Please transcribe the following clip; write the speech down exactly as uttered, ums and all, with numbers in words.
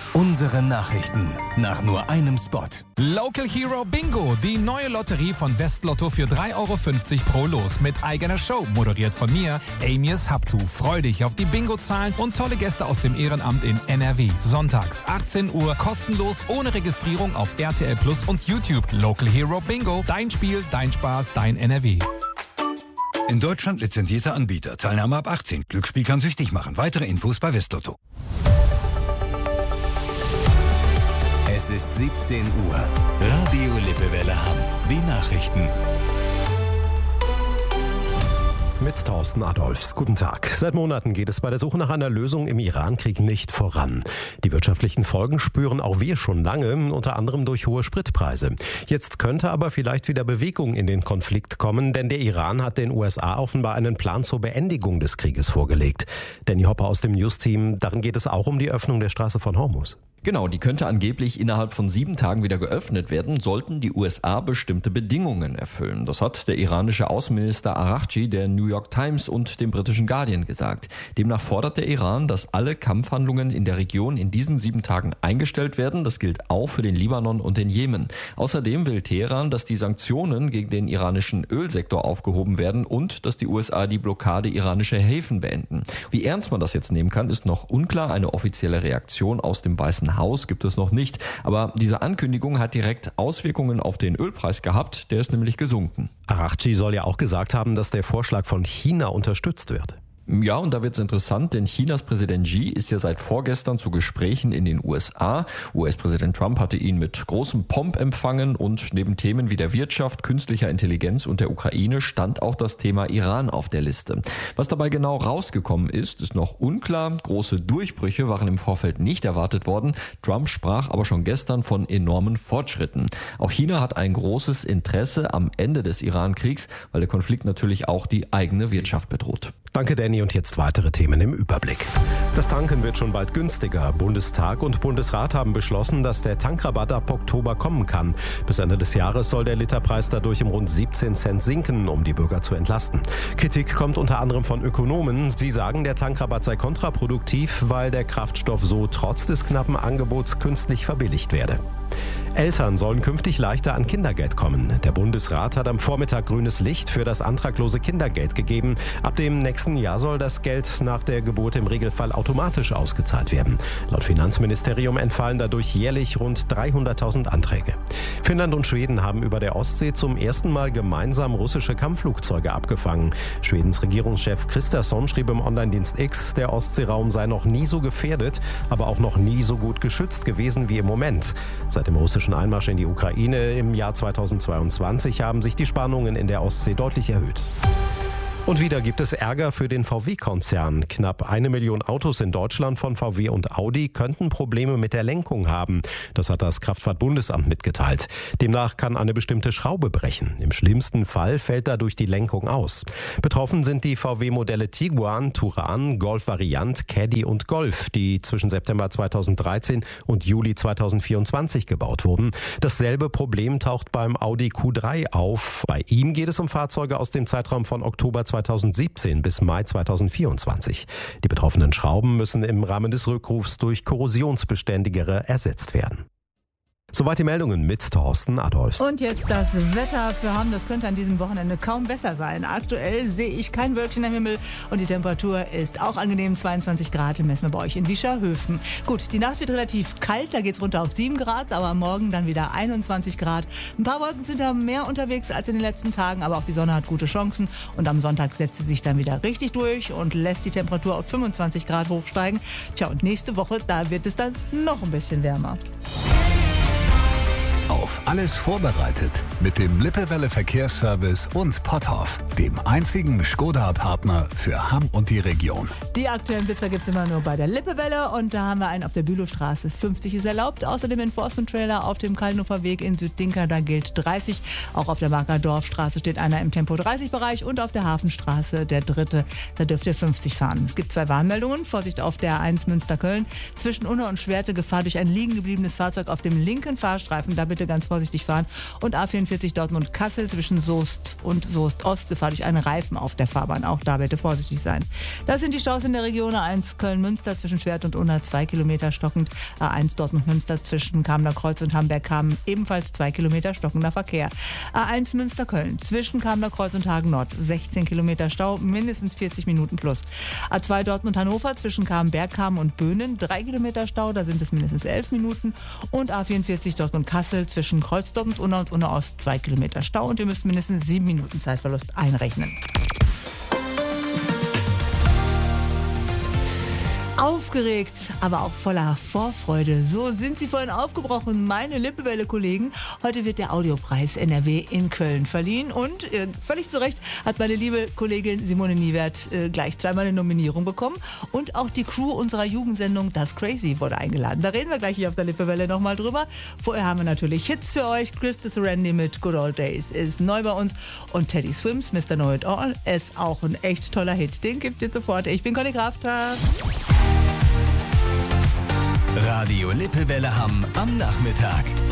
Unsere Nachrichten nach nur einem Spot. Local Hero Bingo, die neue Lotterie von Westlotto für drei Euro fünfzig pro Los mit eigener Show, moderiert von mir, Amias Habtu. Freu dich auf die Bingo-Zahlen und tolle Gäste aus dem Ehrenamt in N R W. Sonntags achtzehn Uhr, kostenlos, ohne Registrierung auf R T L Plus und YouTube. Local Hero Bingo, dein Spiel, dein Spaß, dein N R W. In Deutschland lizenzierter Anbieter. Teilnahme ab achtzehn. Glücksspiel kann süchtig machen. Weitere Infos bei Westlotto. Es ist siebzehn Uhr. Radio Lippewelle Hamm. Die Nachrichten. Mit Thorsten Adolfs. Guten Tag. Seit Monaten geht es bei der Suche nach einer Lösung im Iran-Krieg nicht voran. Die wirtschaftlichen Folgen spüren auch wir schon lange, unter anderem durch hohe Spritpreise. Jetzt könnte aber vielleicht wieder Bewegung in den Konflikt kommen, denn der Iran hat den U S A offenbar einen Plan zur Beendigung des Krieges vorgelegt. Danny Hopper aus dem News-Team, darin geht es auch um die Öffnung der Straße von Hormuz. Genau, die könnte angeblich innerhalb von sieben Tagen wieder geöffnet werden, sollten die U S A bestimmte Bedingungen erfüllen. Das hat der iranische Außenminister Araghchi der New York Times und dem britischen Guardian gesagt. Demnach fordert der Iran, dass alle Kampfhandlungen in der Region in diesen sieben Tagen eingestellt werden. Das gilt auch für den Libanon und den Jemen. Außerdem will Teheran, dass die Sanktionen gegen den iranischen Ölsektor aufgehoben werden und dass die U S A die Blockade iranischer Häfen beenden. Wie ernst man das jetzt nehmen kann, ist noch unklar. Eine offizielle Reaktion aus dem Weißen Haus gibt es noch nicht. Aber diese Ankündigung hat direkt Auswirkungen auf den Ölpreis gehabt. Der ist nämlich gesunken. Araghchi soll ja auch gesagt haben, dass der Vorschlag von China unterstützt wird. Ja, und da wird's interessant, denn Chinas Präsident Xi ist ja seit vorgestern zu Gesprächen in den U S A. U S-Präsident Trump hatte ihn mit großem Pomp empfangen und neben Themen wie der Wirtschaft, künstlicher Intelligenz und der Ukraine stand auch das Thema Iran auf der Liste. Was dabei genau rausgekommen ist, ist noch unklar. Große Durchbrüche waren im Vorfeld nicht erwartet worden. Trump sprach aber schon gestern von enormen Fortschritten. Auch China hat ein großes Interesse am Ende des Iran-Kriegs, weil der Konflikt natürlich auch die eigene Wirtschaft bedroht. Danke, Danny. Und jetzt weitere Themen im Überblick. Das Tanken wird schon bald günstiger. Bundestag und Bundesrat haben beschlossen, dass der Tankrabatt ab Oktober kommen kann. Bis Ende des Jahres soll der Literpreis dadurch um rund siebzehn Cent sinken, um die Bürger zu entlasten. Kritik kommt unter anderem von Ökonomen. Sie sagen, der Tankrabatt sei kontraproduktiv, weil der Kraftstoff so trotz des knappen Angebots künstlich verbilligt werde. Eltern sollen künftig leichter an Kindergeld kommen. Der Bundesrat hat am Vormittag grünes Licht für das antraglose Kindergeld gegeben. Ab dem nächsten Jahr soll das Geld nach der Geburt im Regelfall automatisch ausgezahlt werden. Laut Finanzministerium entfallen dadurch jährlich rund dreihunderttausend Anträge. Finnland und Schweden haben über der Ostsee zum ersten Mal gemeinsam russische Kampfflugzeuge abgefangen. Schwedens Regierungschef Kristersson schrieb im Online-Dienst X, der Ostseeraum sei noch nie so gefährdet, aber auch noch nie so gut geschützt gewesen wie im Moment. Seit dem russischen Einmarsch in die Ukraine im Jahr zweitausendzweiundzwanzig haben sich die Spannungen in der Ostsee deutlich erhöht. Und wieder gibt es Ärger für den V W-Konzern. Knapp eine Million Autos in Deutschland von V W und Audi könnten Probleme mit der Lenkung haben. Das hat das Kraftfahrtbundesamt mitgeteilt. Demnach kann eine bestimmte Schraube brechen. Im schlimmsten Fall fällt dadurch die Lenkung aus. Betroffen sind die V W-Modelle Tiguan, Touran, Golf Variant, Caddy und Golf, die zwischen September zweitausenddreizehn und Juli zweitausendvierundzwanzig gebaut wurden. Dasselbe Problem taucht beim Audi Q drei auf. Bei ihm geht es um Fahrzeuge aus dem Zeitraum von Oktober zweitausendsiebzehn bis Mai zweitausendvierundzwanzig. Die betroffenen Schrauben müssen im Rahmen des Rückrufs durch korrosionsbeständigere ersetzt werden. Soweit die Meldungen mit Thorsten Adolfs. Und jetzt das Wetter für Hamm. Das könnte an diesem Wochenende kaum besser sein. Aktuell sehe ich kein Wölkchen am Himmel und die Temperatur ist auch angenehm. zweiundzwanzig Grad messen wir bei euch in Wischerhöfen. Gut, die Nacht wird relativ kalt, da geht es runter auf sieben Grad, aber morgen dann wieder einundzwanzig Grad. Ein paar Wolken sind da mehr unterwegs als in den letzten Tagen, aber auch die Sonne hat gute Chancen und am Sonntag setzt sie sich dann wieder richtig durch und lässt die Temperatur auf fünfundzwanzig Grad hochsteigen. Tja, und nächste Woche, da wird es dann noch ein bisschen wärmer. Auf alles vorbereitet mit dem Lippewelle Verkehrsservice und Potthoff, dem einzigen Skoda-Partner für Hamm und die Region. Die aktuellen Blitzer gibt es immer nur bei der Lippewelle und da haben wir einen auf der Bülowstraße. fünfzig ist erlaubt. Außerdem Enforcement-Trailer auf dem Kallenhofer Weg in Süddinka, da gilt dreißig. Auch auf der Marker Dorfstraße steht einer im Tempo dreißig Bereich und auf der Hafenstraße der dritte, da dürft ihr fünfzig fahren. Es gibt zwei Warnmeldungen. Vorsicht auf der A eins Münster-Köln. Zwischen Unna und Schwerte Gefahr durch ein liegen gebliebenes Fahrzeug auf dem linken Fahrstreifen. Da bitte ganz vorsichtig fahren. Und A vierundvierzig Dortmund-Kassel zwischen Soest und Soest-Ost, Gefahr durch einen Reifen auf der Fahrbahn. Auch da bitte vorsichtig sein. Das sind die Staus in der Region. A eins Köln-Münster zwischen Schwert und Unna zwei Kilometer stockend. A eins Dortmund-Münster zwischen Kamener Kreuz und Hamberg-Kamen ebenfalls zwei Kilometer stockender Verkehr. A eins Münster-Köln zwischen Kamener Kreuz und Hagen-Nord sechzehn Kilometer Stau, mindestens vierzig Minuten plus. A zwei Dortmund-Hannover zwischen Kamen-Bergkamen und Böhnen drei Kilometer Stau, da sind es mindestens elf Minuten. Und A vierundvierzig Dortmund-Kassel zwischen Kreuz Dortmund-Unna und Unna-Ost zwei Kilometer Stau und ihr müsst mindestens sieben Minuten Zeitverlust einrechnen. Aufgeregt, aber auch voller Vorfreude. So sind sie vorhin aufgebrochen, meine Lippewelle-Kollegen. Heute wird der Audiopreis N R W in Köln verliehen und äh, völlig zu Recht hat meine liebe Kollegin Simone Niewert äh, gleich zweimal eine Nominierung bekommen und auch die Crew unserer Jugendsendung Das Crazy wurde eingeladen. Da reden wir gleich hier auf der Lippewelle nochmal drüber. Vorher haben wir natürlich Hits für euch. Christopher Randy mit Good Old Days ist neu bei uns und Teddy Swims, Mister Know It All, ist auch ein echt toller Hit. Den gibt's jetzt sofort. Ich bin Conny Krafter. Radio Lippewelle Hamm am Nachmittag.